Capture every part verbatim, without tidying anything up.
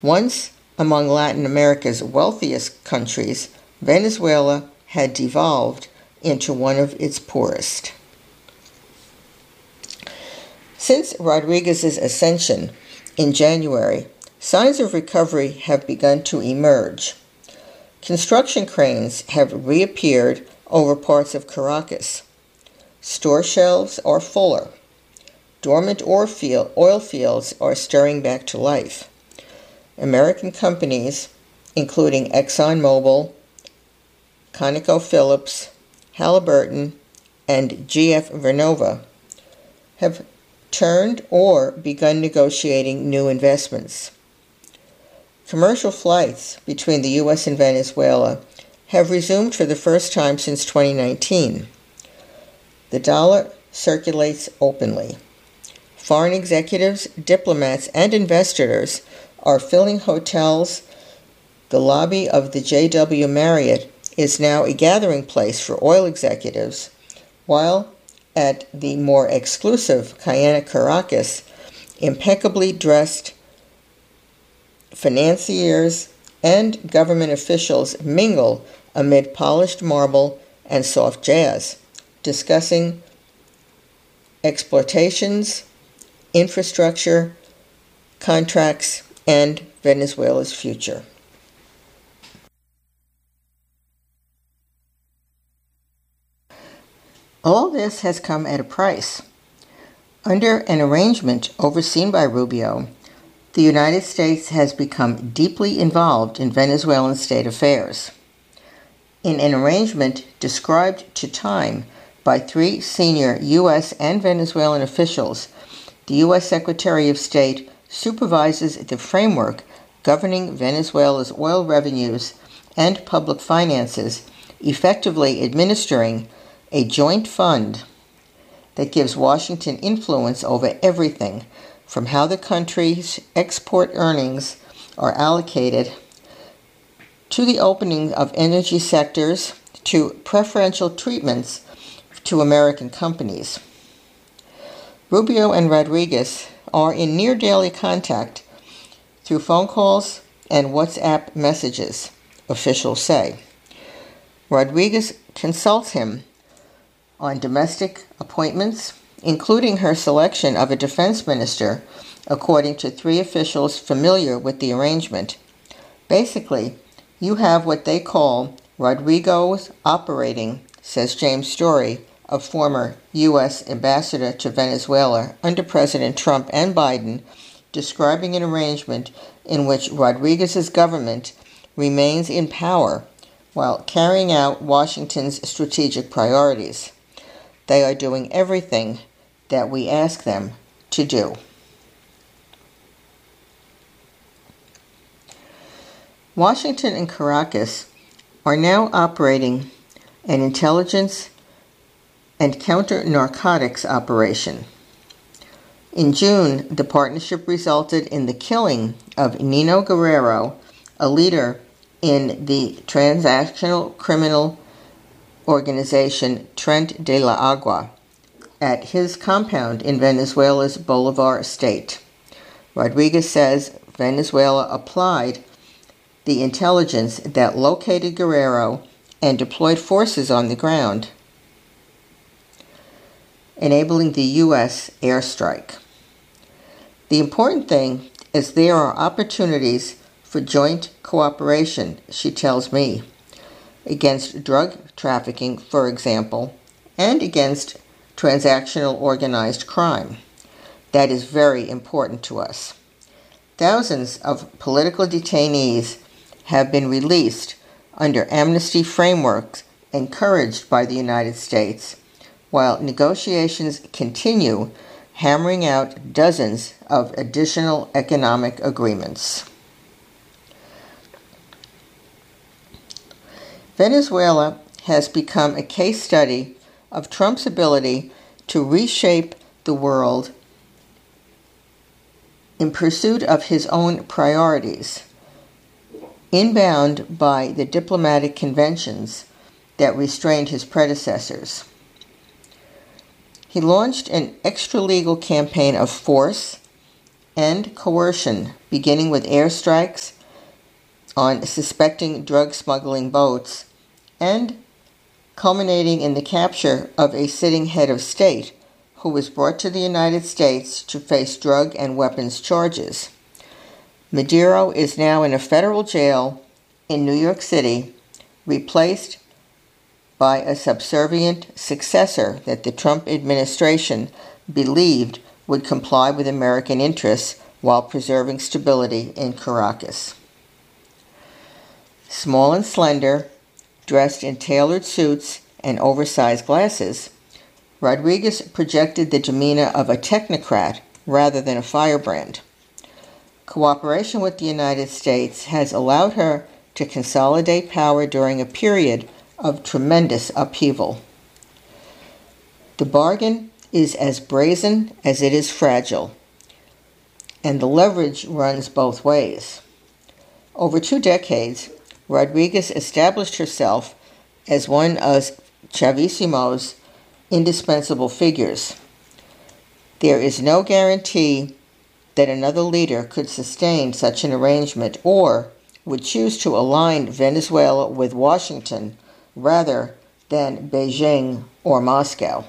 Once among Latin America's wealthiest countries, Venezuela had devolved into one of its poorest. Since Rodriguez's ascension in January, signs of recovery have begun to emerge. Construction cranes have reappeared over parts of Caracas. Store shelves are fuller. Dormant oil fields are stirring back to life. American companies, including ExxonMobil, ConocoPhillips, Halliburton, and G F Vernova, have turned or begun negotiating new investments. Commercial flights between the U S and Venezuela have resumed for the first time since twenty nineteen. The dollar circulates openly. Foreign executives, diplomats, and investors are filling hotels. The lobby of the J W Marriott is now a gathering place for oil executives, while at the more exclusive Cayena Caracas, impeccably dressed financiers and government officials mingle amid polished marble and soft jazz, discussing exploitations, infrastructure, contracts, and Venezuela's future. All this has come at a price. Under an arrangement overseen by Rubio, the United States has become deeply involved in Venezuelan state affairs. In an arrangement described to Time by three senior U S and Venezuelan officials, the U S Secretary of State supervises the framework governing Venezuela's oil revenues and public finances, effectively administering a joint fund that gives Washington influence over everything from how the country's export earnings are allocated to the opening of energy sectors to preferential treatments to American companies. Rubio and Rodriguez are in near daily contact through phone calls and WhatsApp messages, officials say. Rodriguez consults him on domestic appointments, including her selection of a defense minister, according to three officials familiar with the arrangement. Basically, you have what they call Rodrigo's operating, says James Story, a former U S ambassador to Venezuela under President Trump and Biden, describing an arrangement in which Rodriguez's government remains in power while carrying out Washington's strategic priorities. They are doing everything that we ask them to do. Washington and Caracas are now operating an intelligence and counter-narcotics operation. In June, the partnership resulted in the killing of Nino Guerrero, a leader in the transnational criminal organization Tren de la Agua, at his compound in Venezuela's Bolivar state. Rodriguez says Venezuela applied the intelligence that located Guerrero and deployed forces on the ground, enabling the U S airstrike. The important thing is there are opportunities for joint cooperation, she tells me, against drug trafficking, for example, and against transactional organized crime. That is very important to us. Thousands of political detainees have been released under amnesty frameworks encouraged by the United States, while negotiations continue, hammering out dozens of additional economic agreements. Venezuela has become a case study of Trump's ability to reshape the world in pursuit of his own priorities, inbound by the diplomatic conventions that restrained his predecessors. He launched an extra-legal campaign of force end coercion, beginning with airstrikes on suspecting drug smuggling boats, and culminating in the capture of a sitting head of state who was brought to the United States to face drug and weapons charges. Maduro is now in a federal jail in New York City, replaced by a subservient successor that the Trump administration believed would comply with American interests while preserving stability in Caracas. Small and slender, dressed in tailored suits and oversized glasses, Rodriguez projected the demeanor of a technocrat rather than a firebrand. Cooperation with the United States has allowed her to consolidate power during a period of tremendous upheaval. The bargain is as brazen as it is fragile, and the leverage runs both ways. Over two decades, Rodriguez established herself as one of Chavissimo's indispensable figures. There is no guarantee that another leader could sustain such an arrangement or would choose to align Venezuela with Washington rather than Beijing or Moscow.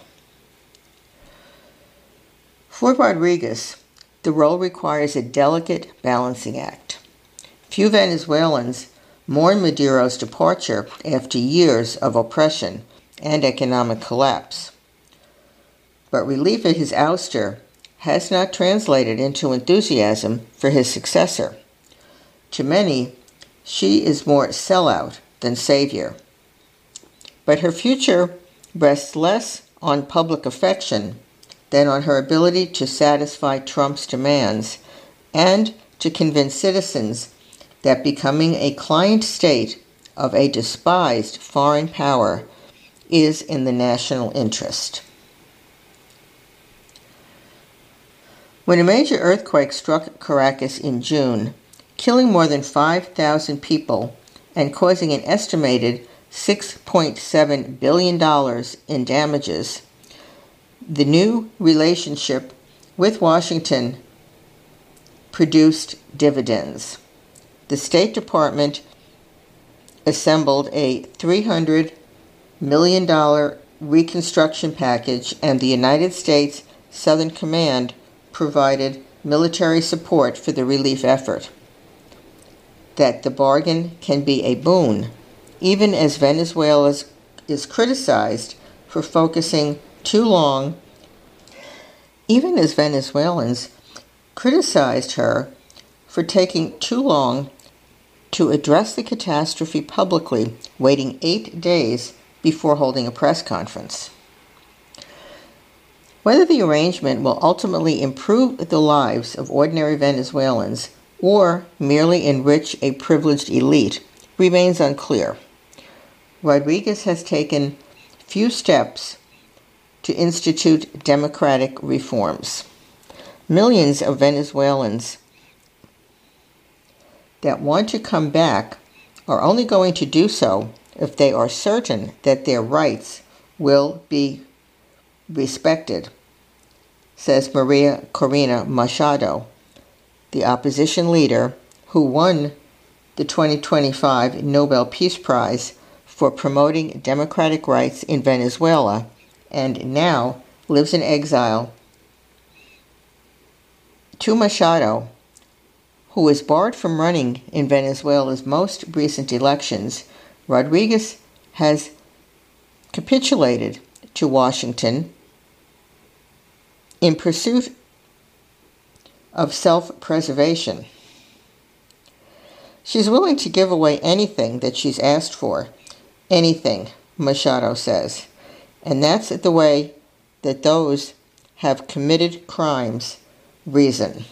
For Rodriguez, the role requires a delicate balancing act. Few Venezuelans mourn Maduro's departure after years of oppression and economic collapse. But relief at his ouster has not translated into enthusiasm for his successor. To many, she is more sellout than savior. But her future rests less on public affection than on her ability to satisfy Trump's demands and to convince citizens that becoming a client state of a despised foreign power is in the national interest. When a major earthquake struck Caracas in June, killing more than five thousand people and causing an estimated six point seven billion dollars in damages, the new relationship with Washington produced dividends. The State Department assembled a three hundred million dollars reconstruction package, and the United States Southern Command provided military support for the relief effort. That the bargain can be a boon, even as Venezuela is criticized for focusing too long, even as Venezuelans criticized her for taking too long to address the catastrophe publicly, waiting eight days before holding a press conference. Whether the arrangement will ultimately improve the lives of ordinary Venezuelans or merely enrich a privileged elite remains unclear. Rodriguez has taken few steps to institute democratic reforms. Millions of Venezuelans that want to come back are only going to do so if they are certain that their rights will be respected, says Maria Corina Machado, the opposition leader who won the twenty twenty-five Nobel Peace Prize for promoting democratic rights in Venezuela and now lives in exile. To Machado, who was barred from running in Venezuela's most recent elections, Rodriguez has capitulated to Washington in pursuit of self-preservation. She's willing to give away anything that she's asked for, anything, Machado says, and that's the way that those have committed crimes reason.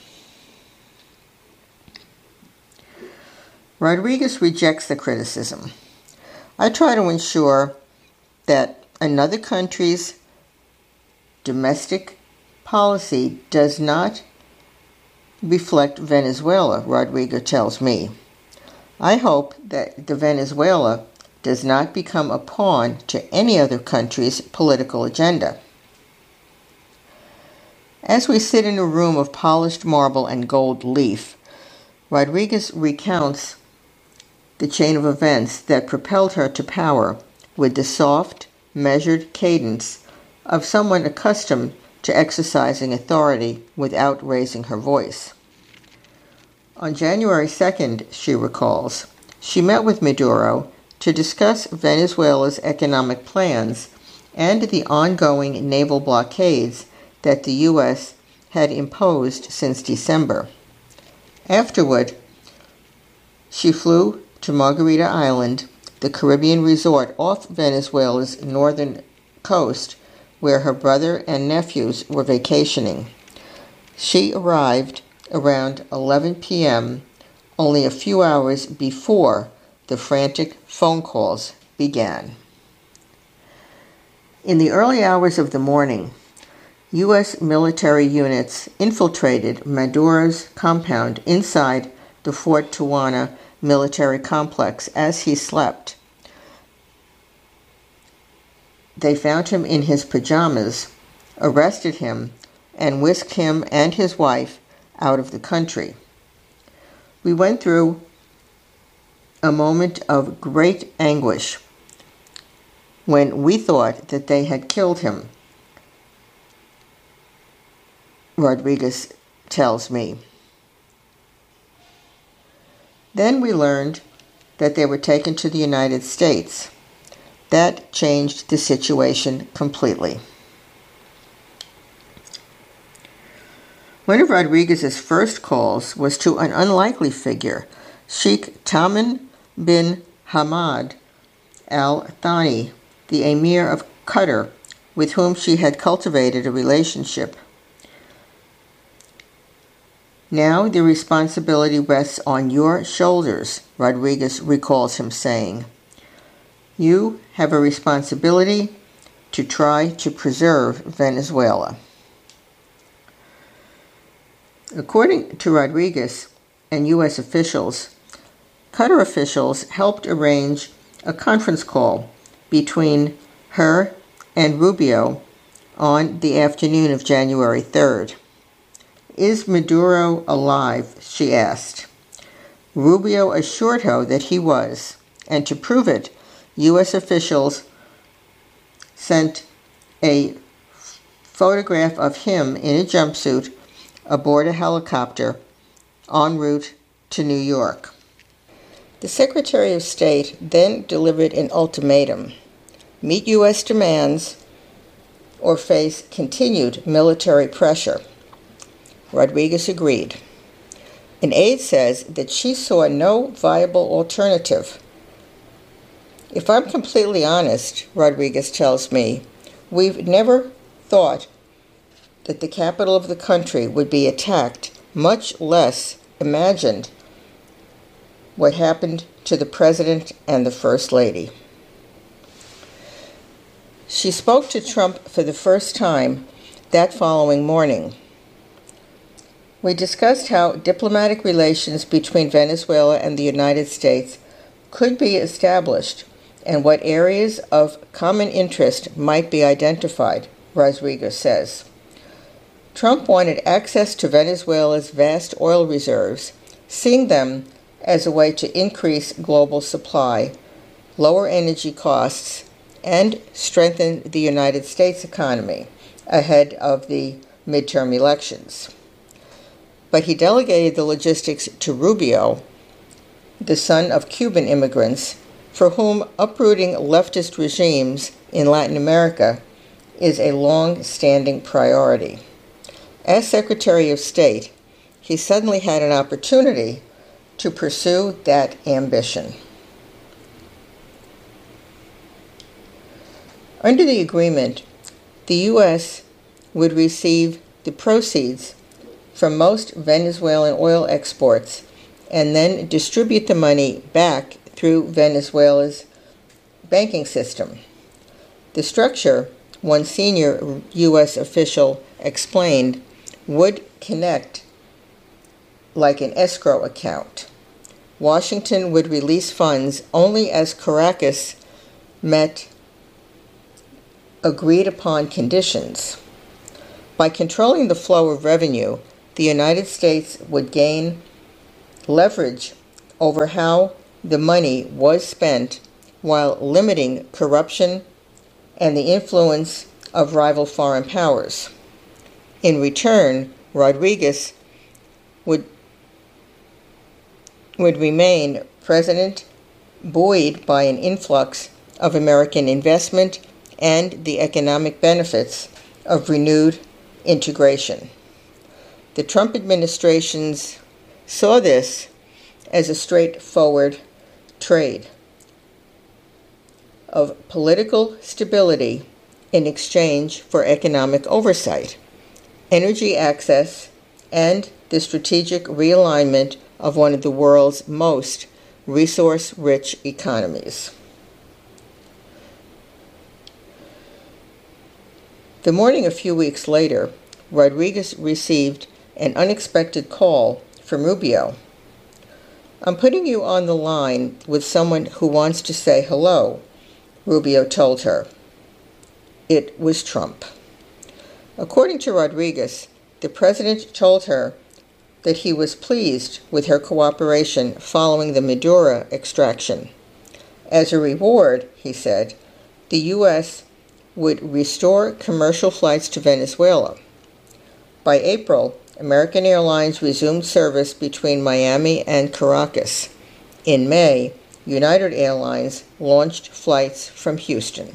Rodriguez rejects the criticism. I try to ensure that another country's domestic policy does not reflect Venezuela, Rodriguez tells me. I hope that the Venezuela does not become a pawn to any other country's political agenda. As we sit in a room of polished marble and gold leaf, Rodriguez recounts the chain of events that propelled her to power with the soft, measured cadence of someone accustomed to exercising authority without raising her voice. On January second, she recalls, she met with Maduro to discuss Venezuela's economic plans and the ongoing naval blockades that the U S had imposed since December. Afterward, she flew to Margarita Island, the Caribbean resort off Venezuela's northern coast, where her brother and nephews were vacationing. She arrived around eleven p.m., only a few hours before the frantic phone calls began. In the early hours of the morning, U S military units infiltrated Maduro's compound inside the Fort Tijuana military complex as he slept. They found him in his pajamas, arrested him, and whisked him and his wife out of the country. We went through a moment of great anguish when we thought that they had killed him, Rodriguez tells me. Then we learned that they were taken to the United States. That changed the situation completely. One of Rodriguez's first calls was to an unlikely figure, Sheikh Tamim bin Hamad Al Thani, the Emir of Qatar, with whom she had cultivated a relationship. Now the responsibility rests on your shoulders, Rodriguez recalls him saying. You have a responsibility to try to preserve Venezuela. According to Rodriguez and U S officials, Qatar officials helped arrange a conference call between her and Rubio on the afternoon of January third. Is Maduro alive? She asked. Rubio assured her that he was, and to prove it, U S officials sent a photograph of him in a jumpsuit aboard a helicopter en route to New York. The Secretary of State then delivered an ultimatum: meet U S demands or face continued military pressure. Rodriguez agreed. An aide says that she saw no viable alternative. If I'm completely honest, Rodriguez tells me, we've never thought that the capital of the country would be attacked, much less imagined what happened to the President and the First Lady. She spoke to Trump for the first time that following morning. We discussed how diplomatic relations between Venezuela and the United States could be established and what areas of common interest might be identified, Rodriguez says. Trump wanted access to Venezuela's vast oil reserves, seeing them as a way to increase global supply, lower energy costs, and strengthen the United States economy ahead of the midterm elections. But he delegated the logistics to Rubio, the son of Cuban immigrants, for whom uprooting leftist regimes in Latin America is a long-standing priority. As Secretary of State, he suddenly had an opportunity to pursue that ambition. Under the agreement, the U S would receive the proceeds from most Venezuelan oil exports and then distribute the money back through Venezuela's banking system. The structure, one senior U S official explained, would connect like an escrow account. Washington would release funds only as Caracas met agreed-upon conditions. By controlling the flow of revenue, the United States would gain leverage over how the money was spent while limiting corruption and the influence of rival foreign powers. In return, Rodriguez would, would remain president, buoyed by an influx of American investment and the economic benefits of renewed integration. The Trump administrations saw this as a straightforward trade of political stability in exchange for economic oversight, energy access, and the strategic realignment of one of the world's most resource-rich economies. The morning a few weeks later, Rodriguez received an unexpected call from Rubio. "I'm putting you on the line with someone who wants to say hello," Rubio told her. It was Trump. According to Rodriguez, the president told her that he was pleased with her cooperation following the Maduro extraction. As a reward, he said, the U S would restore commercial flights to Venezuela. By April, American Airlines resumed service between Miami and Caracas. In May, United Airlines launched flights from Houston.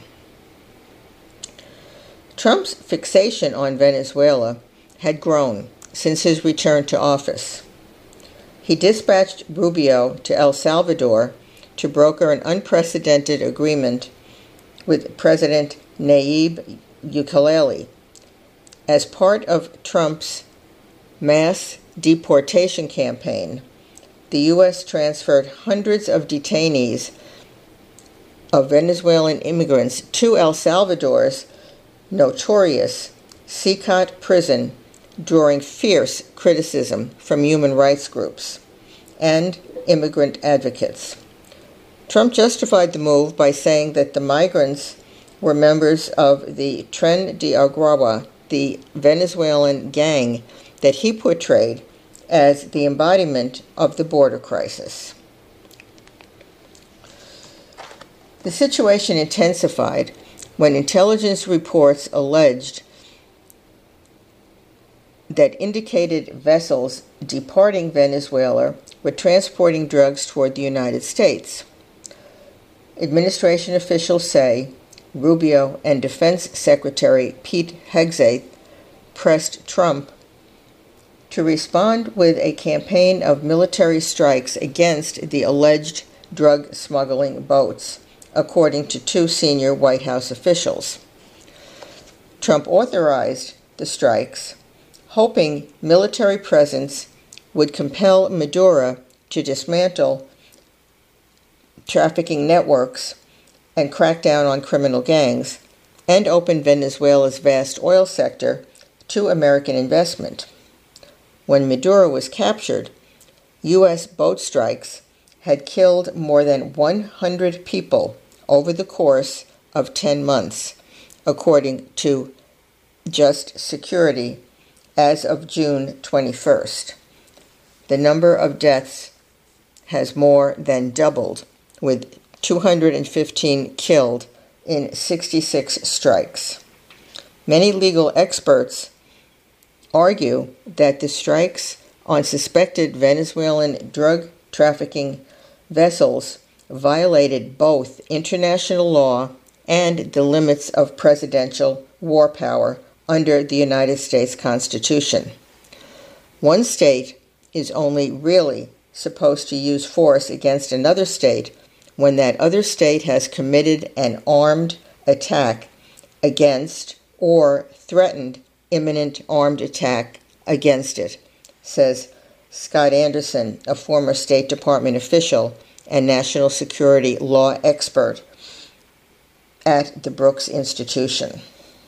Trump's fixation on Venezuela had grown since his return to office. He dispatched Rubio to El Salvador to broker an unprecedented agreement with President Nayib Bukele. As part of Trump's mass deportation campaign, the U S transferred hundreds of detainees of Venezuelan immigrants to El Salvador's notorious C C O T prison during fierce criticism from human rights groups and immigrant advocates. Trump justified the move by saying that the migrants were members of the Tren de Aragua, the Venezuelan gang that he portrayed as the embodiment of the border crisis. The situation intensified when intelligence reports alleged that indicated vessels departing Venezuela were transporting drugs toward the United States. Administration officials say Rubio and Defense Secretary Pete Hegseth pressed Trump to respond with a campaign of military strikes against the alleged drug smuggling boats, according to two senior White House officials. Trump authorized the strikes, hoping military presence would compel Maduro to dismantle trafficking networks and crack down on criminal gangs, and open Venezuela's vast oil sector to American investment. When Maduro was captured, U S boat strikes had killed more than one hundred people over the course of ten months, according to Just Security as of June twenty-first. The number of deaths has more than doubled, with two hundred fifteen killed in sixty-six strikes. Many legal experts argue that the strikes on suspected Venezuelan drug trafficking vessels violated both international law and the limits of presidential war power under the United States Constitution. One state is only really supposed to use force against another state when that other state has committed an armed attack against or threatened imminent armed attack against it, says Scott Anderson, a former State Department official and national security law expert at the Brooks Institution.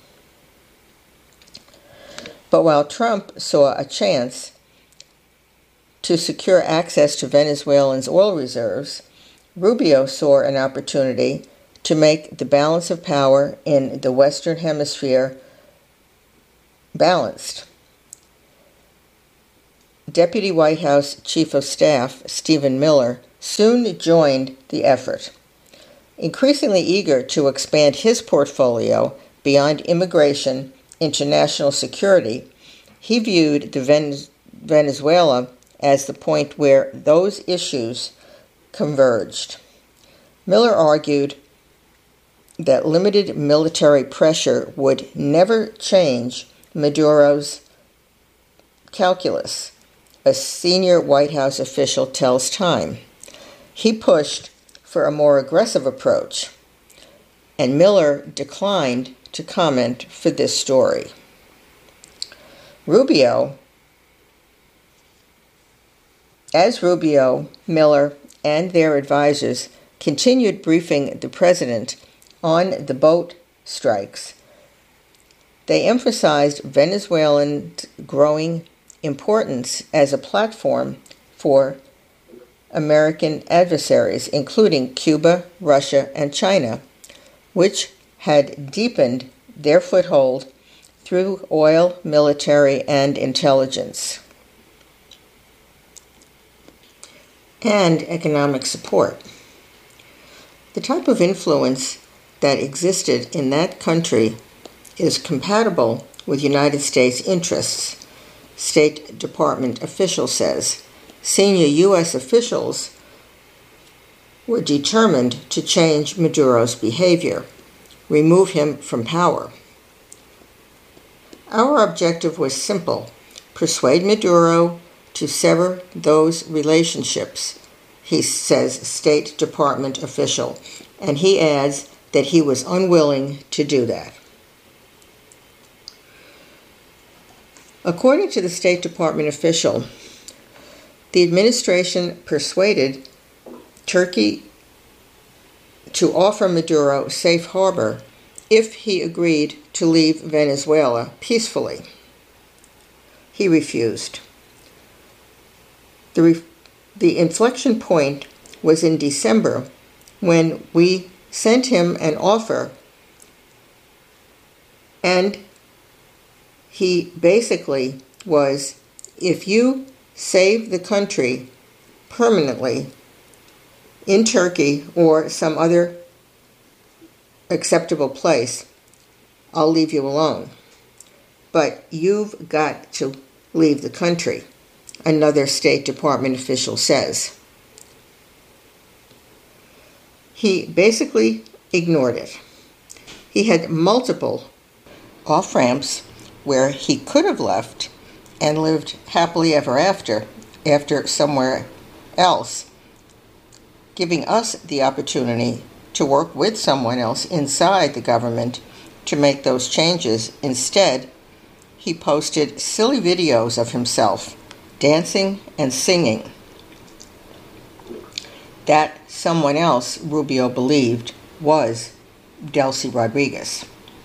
But while Trump saw a chance to secure access to Venezuelans' oil reserves, Rubio saw an opportunity to make the balance of power in the Western Hemisphere balanced. Deputy White House Chief of Staff Stephen Miller soon joined the effort. Increasingly eager to expand his portfolio beyond immigration into national security, he viewed the Venezuela as the point where those issues converged. Miller argued that limited military pressure would never change Maduro's calculus, a senior White House official tells Time. He pushed for a more aggressive approach, and Miller declined to comment for this story. Rubio, as Rubio, Miller, and their advisors continued briefing the president on the boat strikes, they emphasized Venezuela's growing importance as a platform for American adversaries, including Cuba, Russia, and China, which had deepened their foothold through oil, military, and intelligence, and economic support. The type of influence that existed in that country is compatible with United States interests, State Department official says. Senior U S officials were determined to change Maduro's behavior, remove him from power. Our objective was simple: persuade Maduro to sever those relationships, he says, State Department official, and he adds that he was unwilling to do that. According to the State Department official, the administration persuaded Turkey to offer Maduro safe harbor if he agreed to leave Venezuela peacefully. He refused. The, re- the inflection point was in December when we sent him an offer, and he basically was, if you save the country permanently in Turkey or some other acceptable place, I'll leave you alone. But you've got to leave the country, another State Department official says. He basically ignored it. He had multiple off-ramps where he could have left and lived happily ever after, after somewhere else, giving us the opportunity to work with someone else inside the government to make those changes. Instead, he posted silly videos of himself dancing and singing. That someone else, Rubio believed, was Delcy Rodriguez.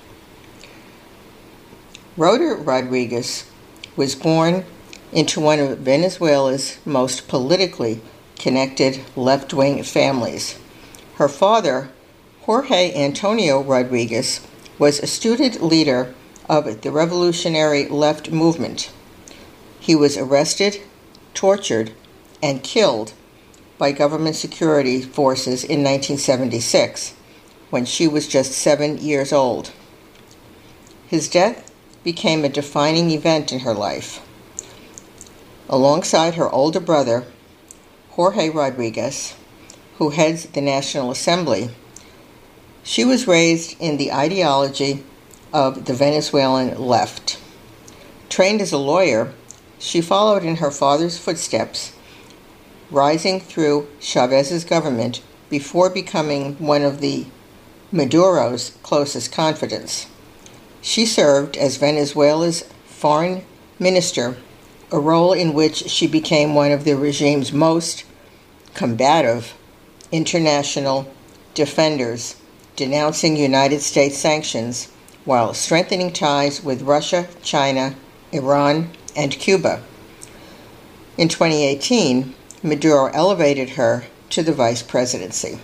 Rhoda Rodriguez was born into one of Venezuela's most politically connected left-wing families. Her father, Jorge Antonio Rodriguez, was a student leader of the revolutionary left movement. He was arrested, tortured, and killed by government security forces in nineteen seventy-six, when she was just seven years old. His death became a defining event in her life. Alongside her older brother, Jorge Rodriguez, who heads the National Assembly, she was raised in the ideology of the Venezuelan left. Trained as a lawyer, she followed in her father's footsteps, rising through Chavez's government before becoming one of the Maduro's closest confidants. She served as Venezuela's foreign minister, a role in which she became one of the regime's most combative international defenders, denouncing United States sanctions while strengthening ties with Russia, China, Iran, and Cuba. In twenty eighteen, Maduro elevated her to the vice presidency.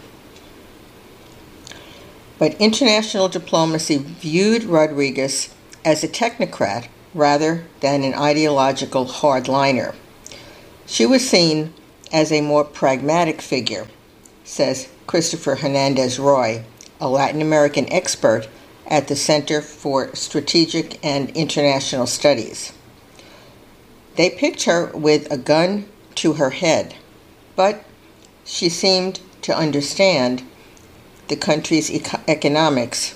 But international diplomacy viewed Rodriguez as a technocrat rather than an ideological hardliner. She was seen as a more pragmatic figure, says Christopher Hernandez Roy, a Latin American expert at the Center for Strategic and International Studies. They picked her with a gun to her head, but she seemed to understand the country's eco- economics,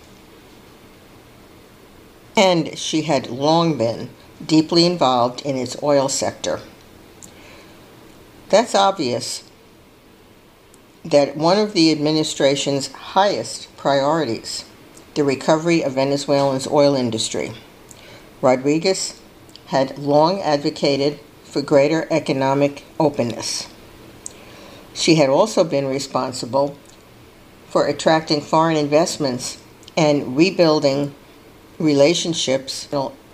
and she had long been deeply involved in its oil sector. That's obvious that one of the administration's highest priorities, the recovery of Venezuela's oil industry. Rodriguez had long advocated for greater economic openness. She had also been responsible for attracting foreign investments and rebuilding relationships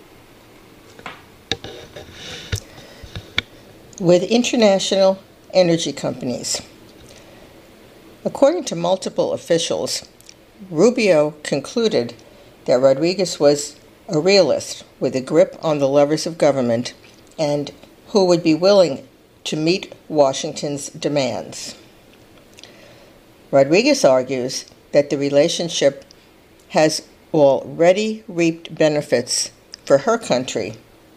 with international energy companies. According to multiple officials, Rubio concluded that Rodriguez was a realist with a grip on the levers of government and who would be willing to meet Washington's demands. Rodriguez argues that the relationship has already reaped benefits for her country.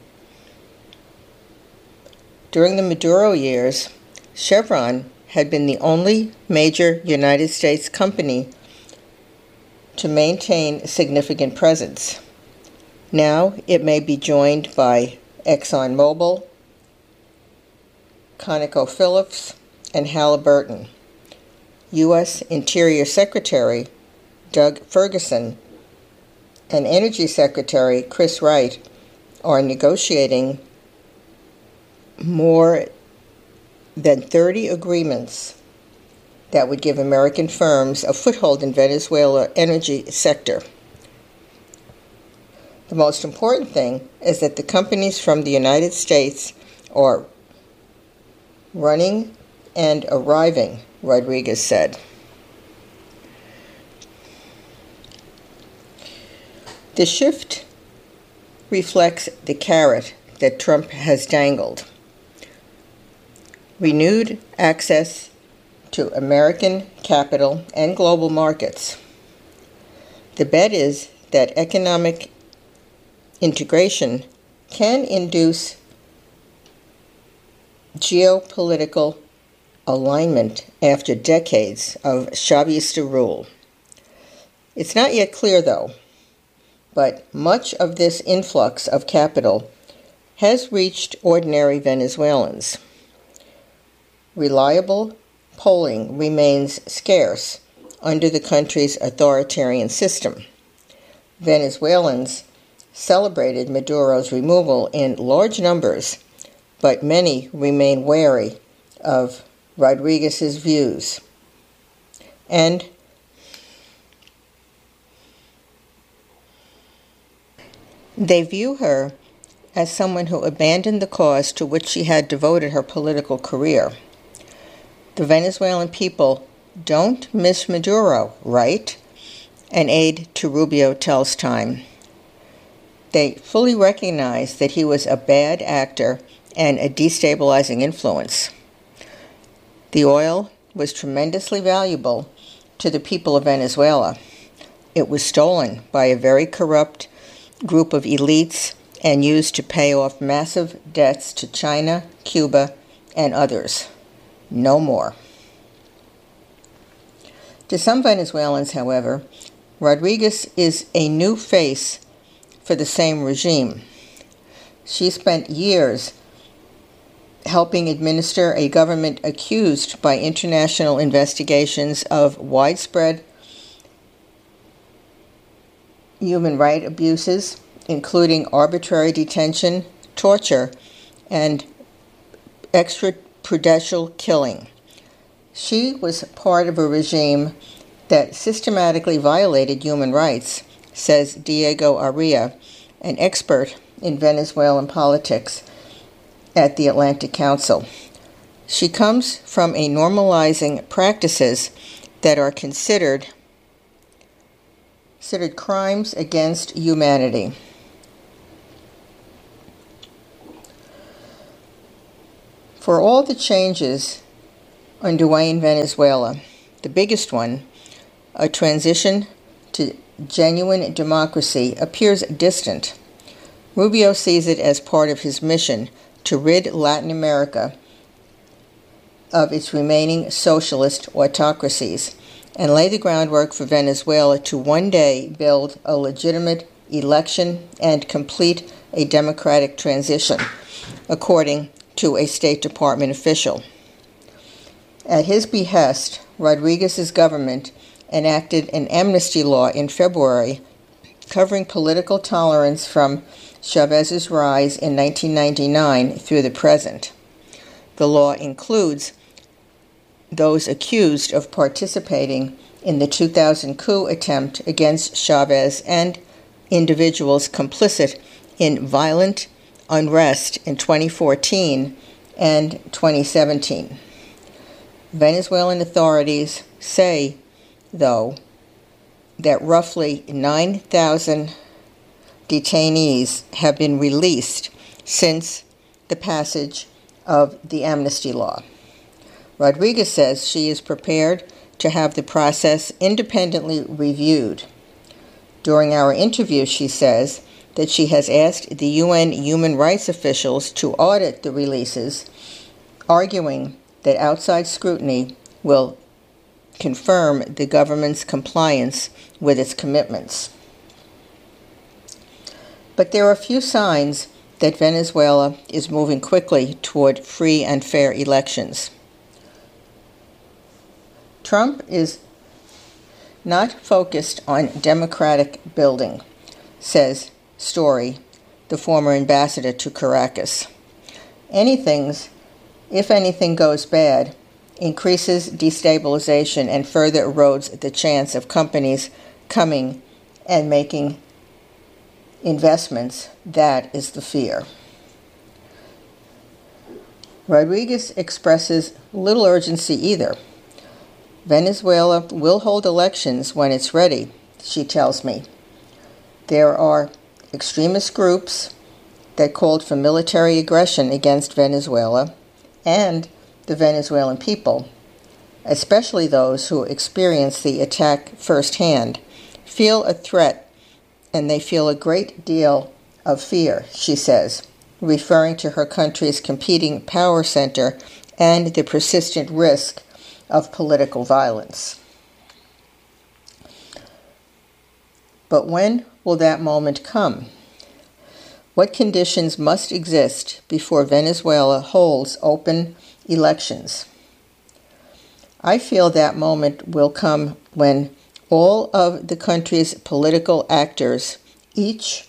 During the Maduro years, Chevron had been the only major United States company to maintain a significant presence. Now it may be joined by ExxonMobil, ConocoPhillips, and Halliburton. U S Interior Secretary Doug Ferguson and Energy Secretary Chris Wright are negotiating more than thirty agreements that would give American firms a foothold in Venezuela's energy sector. The most important thing is that the companies from the United States are running and arriving, Rodriguez said. The shift reflects the carrot that Trump has dangled. Renewed access to American capital and global markets. The bet is that economic integration can induce geopolitical alignment after decades of Chavista rule. It's not yet clear, though, but much of this influx of capital has reached ordinary Venezuelans. Reliable polling remains scarce under the country's authoritarian system. Venezuelans celebrated Maduro's removal in large numbers, but many remain wary of Rodriguez's views. And they view her as someone who abandoned the cause to which she had devoted her political career. The Venezuelan people don't miss Maduro, right? An aide to Rubio tells Time. They fully recognize that he was a bad actor and a destabilizing influence. The oil was tremendously valuable to the people of Venezuela. It was stolen by a very corrupt group of elites and used to pay off massive debts to China, Cuba, and others. No more. To some Venezuelans, however, Rodriguez is a new face for the same regime. She spent years helping administer a government accused by international investigations of widespread human rights abuses, including arbitrary detention, torture, and extrajudicial killing. She was part of a regime that systematically violated human rights, says Diego Aria, an expert in Venezuelan politics at the Atlantic Council. She comes from a normalizing practices that are considered, considered crimes against humanity. For all the changes underway in Venezuela, the biggest one, a transition to genuine democracy, appears distant. Rubio sees it as part of his mission to rid Latin America of its remaining socialist autocracies and lay the groundwork for Venezuela to one day build a legitimate election and complete a democratic transition, according to a State Department official. At his behest, Rodriguez's government enacted an amnesty law in February covering political tolerance from Chavez's rise in nineteen ninety-nine through the present. The law includes those accused of participating in the two thousand coup attempt against Chavez and individuals complicit in violent unrest in twenty fourteen and twenty seventeen. Venezuelan authorities say, though, that roughly nine thousand detainees have been released since the passage of the amnesty law. Rodriguez says she is prepared to have the process independently reviewed. During our interview, she says that she has asked the U N human rights officials to audit the releases, arguing that outside scrutiny will confirm the government's compliance with its commitments. But there are few signs that Venezuela is moving quickly toward free and fair elections. Trump is not focused on democratic building, says Story, the former ambassador to Caracas. Anything's, if anything goes bad, increases destabilization and further erodes the chance of companies coming and making investments. That is the fear. Rodriguez expresses little urgency either. Venezuela will hold elections when it's ready, she tells me. There are extremist groups that called for military aggression against Venezuela and the Venezuelan people, especially those who experience the attack firsthand, feel a threat, and they feel a great deal of fear, she says, referring to her country's competing power center and the persistent risk of political violence. But when will that moment come? What conditions must exist before Venezuela holds open elections? I feel that moment will come when all of the country's political actors, each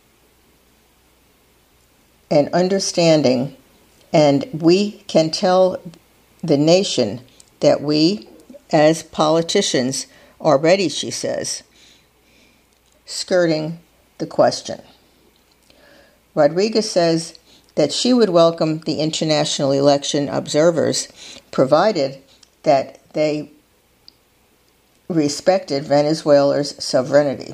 an understanding, and we can tell the nation that we, as politicians, are ready, she says, skirting the question. Rodriguez says that she would welcome the international election observers, provided that they respected Venezuela's sovereignty.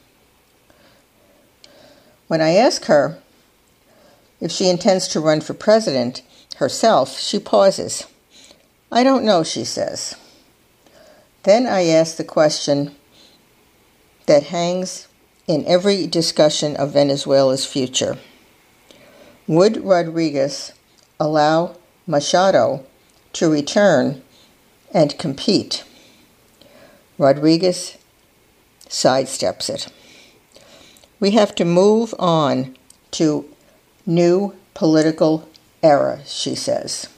When I ask her if she intends to run for president herself, she pauses. I don't know, she says. Then I ask the question that hangs in every discussion of Venezuela's future. Would Rodriguez allow Machado to return and compete? Rodriguez sidesteps it. We have to move on to new political era, she says.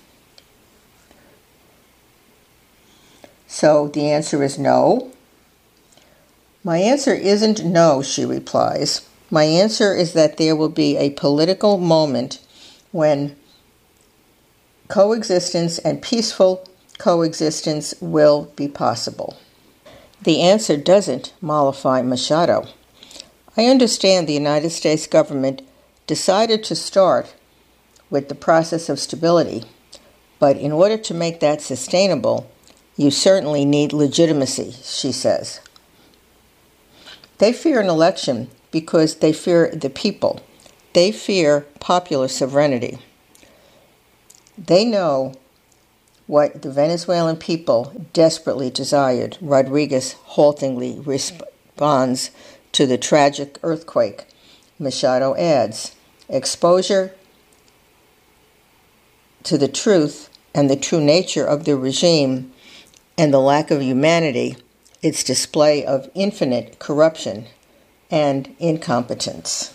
So the answer is no. My answer isn't no, she replies. My answer is that there will be a political moment when coexistence and peaceful coexistence will be possible. The answer doesn't mollify Machado. I understand the United States government decided to start with the process of stability, but in order to make that sustainable, you certainly need legitimacy, she says. They fear an election because they fear the people. They fear popular sovereignty. They know what the Venezuelan people desperately desired, Rodriguez haltingly responds to the tragic earthquake. Machado adds, exposure to the truth and the true nature of the regime and the lack of humanity, its display of infinite corruption and incompetence.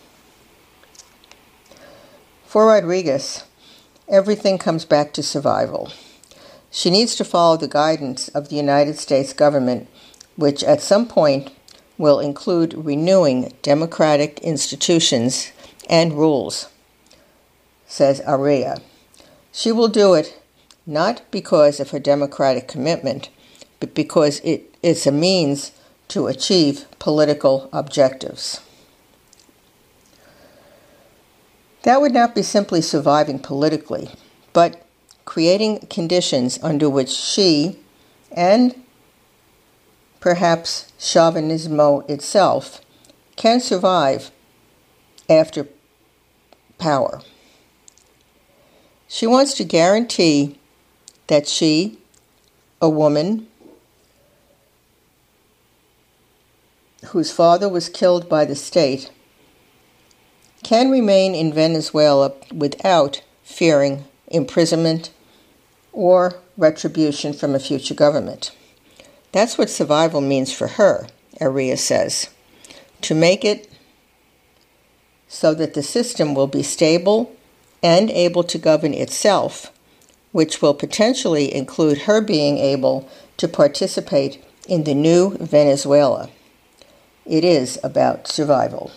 For Rodriguez, everything comes back to survival. She needs to follow the guidance of the United States government, which at some point will include renewing democratic institutions and rules, says Aria. She will do it not because of her democratic commitment, but because it is a means to achieve political objectives. That would not be simply surviving politically, but creating conditions under which she, and perhaps chauvinismo itself, can survive after power. She wants to guarantee that she, a woman whose father was killed by the state, can remain in Venezuela without fearing imprisonment or retribution from a future government. That's what survival means for her, Aria says. To make it so that the system will be stable and able to govern itself, which will potentially include her being able to participate in the new Venezuela. It is about survival.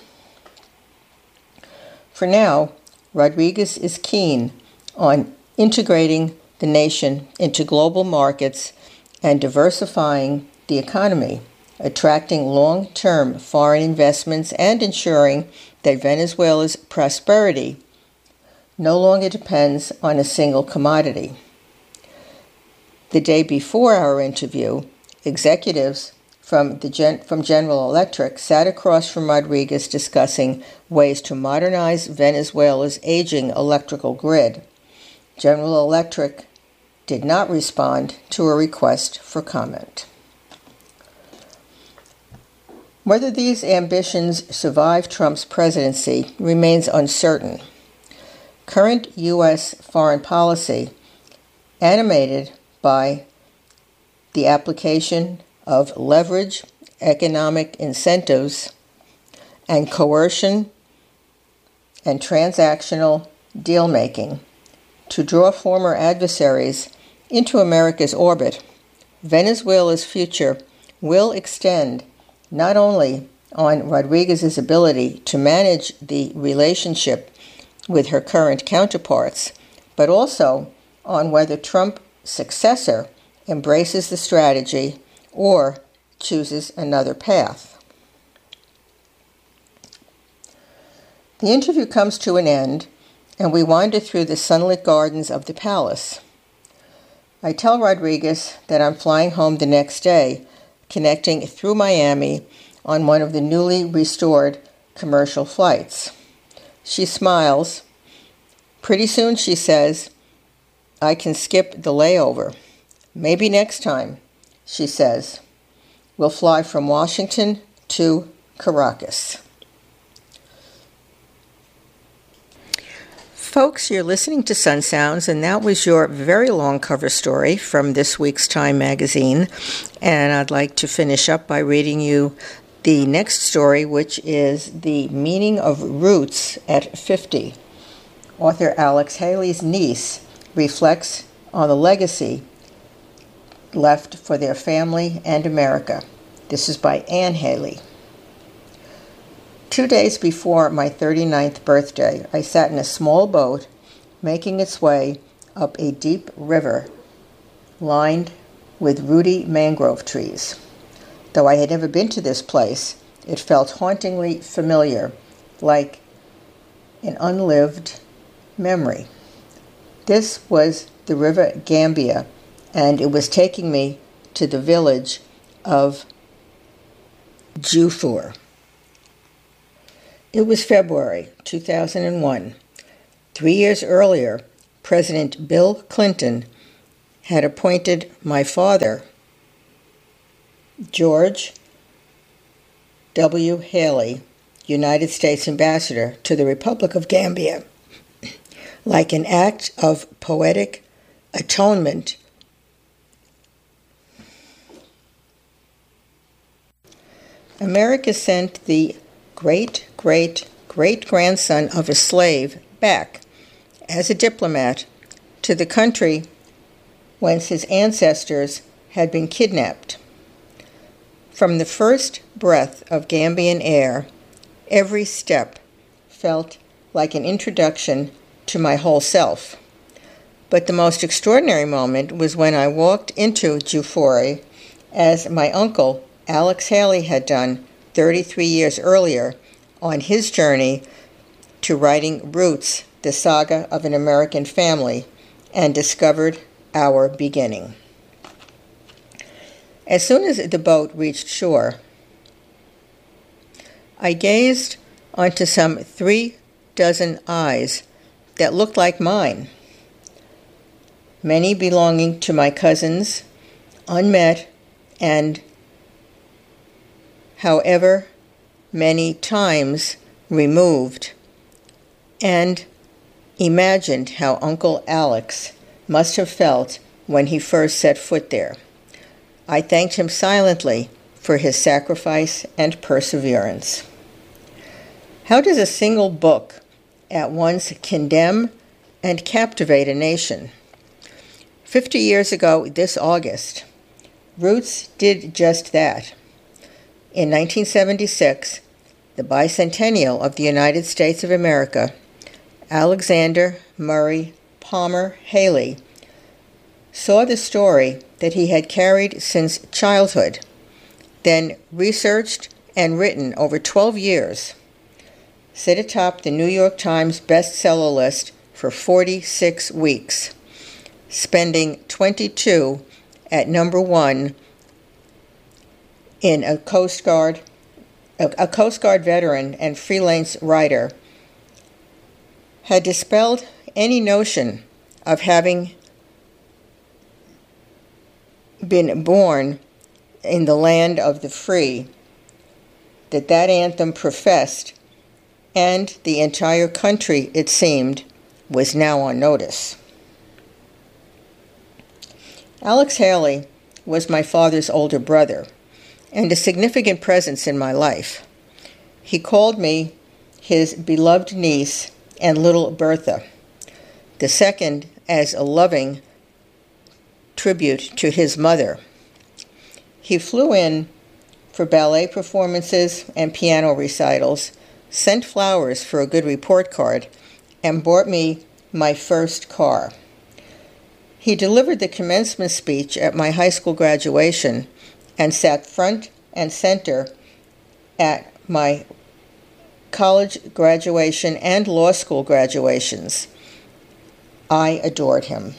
For now, Rodriguez is keen on integrating the nation into global markets and diversifying the economy, attracting long-term foreign investments and ensuring that Venezuela's prosperity no longer depends on a single commodity. The day before our interview, executives from the Gen- from General Electric sat across from Rodriguez discussing ways to modernize Venezuela's aging electrical grid. General Electric did not respond to a request for comment. Whether these ambitions survive Trump's presidency remains uncertain. Current U S foreign policy, animated by the application of leverage, economic incentives, and coercion and transactional deal-making to draw former adversaries into America's orbit, Venezuela's future will extend not only on Rodriguez's ability to manage the relationship with her current counterparts, but also on whether Trump's successor embraces the strategy or chooses another path. The interview comes to an end, and we wander through the sunlit gardens of the palace. I tell Rodriguez that I'm flying home the next day, connecting through Miami on one of the newly restored commercial flights. She smiles. Pretty soon, she says, I can skip the layover. Maybe next time, she says. We'll fly from Washington to Caracas. Folks, you're listening to Sun Sounds, and that was your very long cover story from this week's Time magazine. And I'd like to finish up by reading you the next story, which is The Meaning of Roots at fifty. Author Alex Haley's niece reflects on the legacy left for their family and America. This is by Anne Haley. Two days before my thirty-ninth birthday, I sat in a small boat making its way up a deep river lined with rooty mangrove trees. Though I had never been to this place, it felt hauntingly familiar, like an unlived memory. This was the River Gambia, and it was taking me to the village of Jufour. It was February two thousand one. Three years earlier, President Bill Clinton had appointed my father, George W. Haley, United States Ambassador to the Republic of Gambia, like an act of poetic atonement. America sent the great-great-great-grandson of a slave back as a diplomat to the country whence his ancestors had been kidnapped. From the first breath of Gambian air, every step felt like an introduction to my whole self. But the most extraordinary moment was when I walked into Jufore, as my uncle Alex Haley had done thirty-three years earlier on his journey to writing Roots, the Saga of an American Family, and discovered our beginning. As soon as the boat reached shore, I gazed onto some three dozen eyes that looked like mine, many belonging to my cousins, unmet and however many times removed, and imagined how Uncle Alex must have felt when he first set foot there. I thanked him silently for his sacrifice and perseverance. How does a single book at once condemn and captivate a nation? Fifty years ago this August, Roots did just that. In nineteen seventy-six, the bicentennial of the United States of America, Alexander Murray Palmer Haley saw the story that he had carried since childhood, then researched and written over twelve years, sit atop the New York Times bestseller list for forty-six weeks, spending twenty-two at number one in a Coast Guard, a, a Coast Guard veteran and freelance writer, had dispelled any notion of having been born in the land of the free that that anthem professed, and the entire country, it seemed, was now on notice. Alex Haley was my father's older brother and a significant presence in my life. He called me his beloved niece and little Bertha, the second as a loving tribute to his mother. He flew in for ballet performances and piano recitals, sent flowers for a good report card, and bought me my first car. He delivered the commencement speech at my high school graduation and sat front and center at my college graduation and law school graduations. I adored him.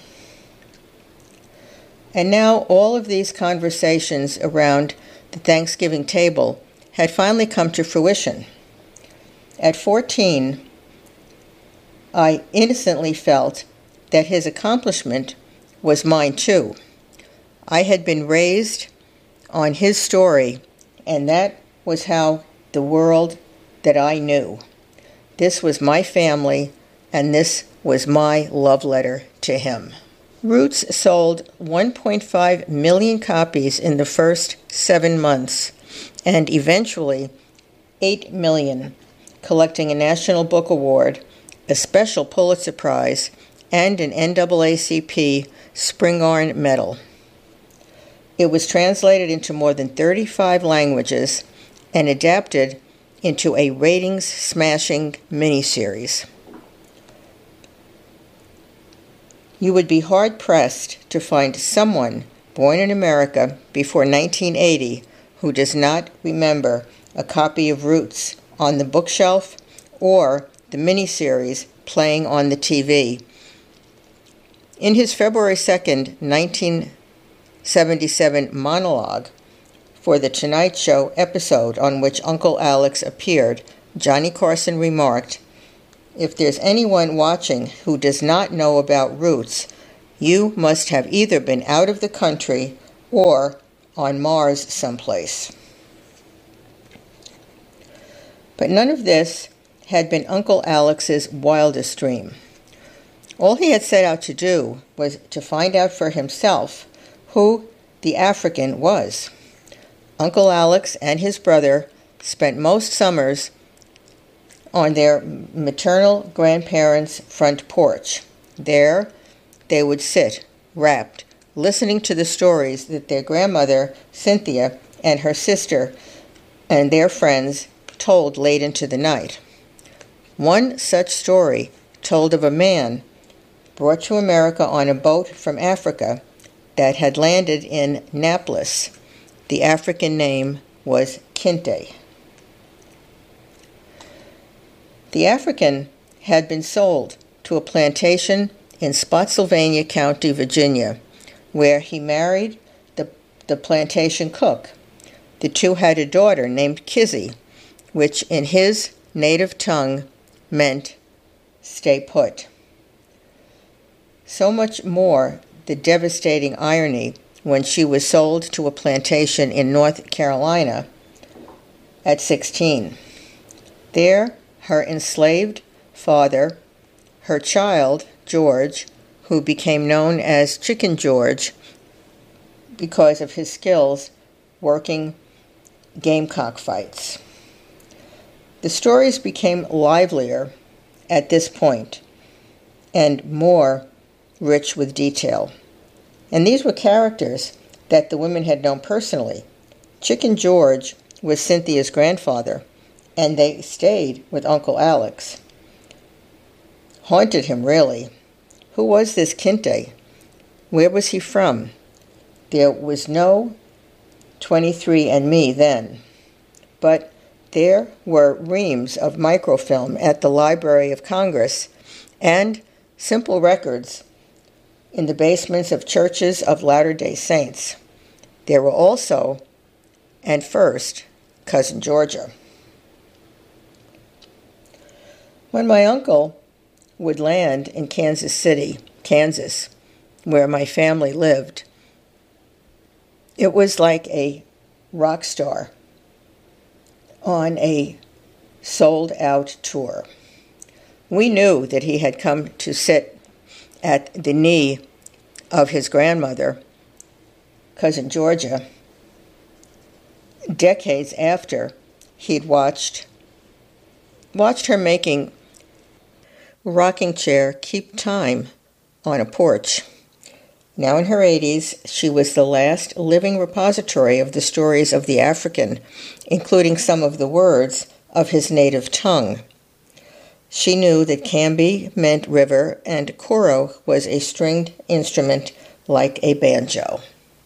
And now all of these conversations around the Thanksgiving table had finally come to fruition. At fourteen, I innocently felt that his accomplishment was mine too. I had been raised on his story, and that was how the world that I knew. This was my family, and this was my love letter to him. Roots sold one point five million copies in the first seven months, and eventually eight million, collecting a National Book Award, a special Pulitzer Prize, and an N double A C P Spingarn Medal. It was translated into more than thirty-five languages and adapted into a ratings-smashing miniseries. You would be hard-pressed to find someone born in America before nineteen eighty who does not remember a copy of Roots on the bookshelf or the miniseries playing on the T V. In his February second, nineteen seventy-seven monologue for The Tonight Show episode on which Uncle Alex appeared, Johnny Carson remarked, if there's anyone watching who does not know about Roots, you must have either been out of the country or on Mars someplace. But none of this had been Uncle Alex's wildest dream. All he had set out to do was to find out for himself who the African was. Uncle Alex and his brother spent most summers on their maternal grandparents' front porch. There, they would sit, rapt, listening to the stories that their grandmother, Cynthia, and her sister and their friends told late into the night. One such story told of a man brought to America on a boat from Africa that had landed in Naples. The African name was Kinte. The African had been sold to a plantation in Spotsylvania County, Virginia, where he married the, the plantation cook. The two had a daughter named Kizzy, which in his native tongue meant stay put. So much more the devastating irony when she was sold to a plantation in North Carolina at sixteen. There, her enslaved father, her child, George, who became known as Chicken George because of his skills working gamecock fights. The stories became livelier at this point and more rich with detail. And these were characters that the women had known personally. Chicken George was Cynthia's grandfather, and they stayed with Uncle Alex. Haunted him, really. Who was this Kinte? Where was he from? There was no twenty-three and me then, but there were reams of microfilm at the Library of Congress and simple records in the basements of churches of Latter-day Saints. There were also, and first, Cousin Georgia. When my uncle would land in Kansas City, Kansas, where my family lived, it was like a rock star on a sold-out tour. We knew that he had come to sit at the knee of his grandmother, Cousin Georgia, decades after he'd watched watched her making rocking chair keep time on a porch. Now in her eighties, she was the last living repository of the stories of the African, including some of the words of his native tongue. She knew that Camby meant river and koro was a stringed instrument like a banjo.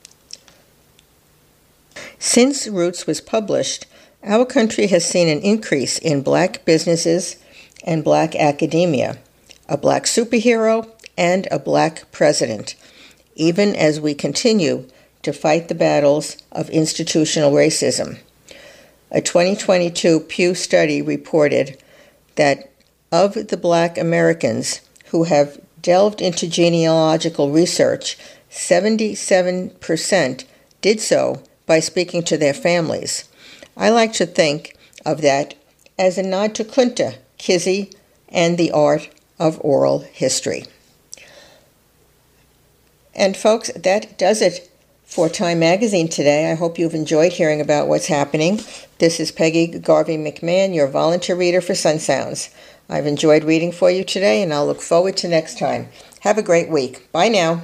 Since Roots was published, our country has seen an increase in black businesses and black academia, a black superhero, and a black president, even as we continue to fight the battles of institutional racism. A twenty twenty-two Pew study reported that of the black Americans who have delved into genealogical research, seventy-seven percent did so by speaking to their families. I like to think of that as a nod to Kunta, Kizzy, and the art of oral history. And folks, that does it for Time Magazine today. I hope you've enjoyed hearing about what's happening. This is Peggy Garvey McMahon, your volunteer reader for Sun Sounds. I've enjoyed reading for you today, and I'll look forward to next time. Have a great week. Bye now.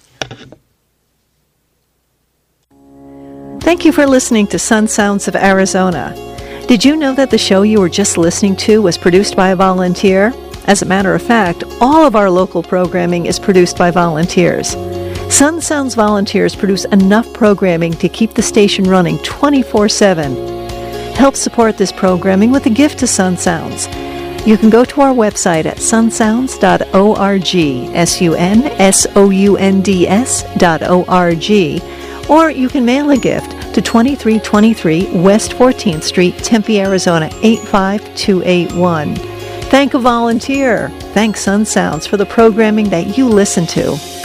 Thank you for listening to Sun Sounds of Arizona. Did you know that the show you were just listening to was produced by a volunteer? As a matter of fact, all of our local programming is produced by volunteers. Sun Sounds volunteers produce enough programming to keep the station running twenty-four seven. Help support this programming with a gift to Sun Sounds. You can go to our website at sun sounds dot org, S U N S O U N D S dot O R G, or you can mail a gift to twenty-three twenty-three West fourteenth Street, Tempe, Arizona eight five two eight one. Thank a volunteer. Thank Sun Sounds for the programming that you listen to.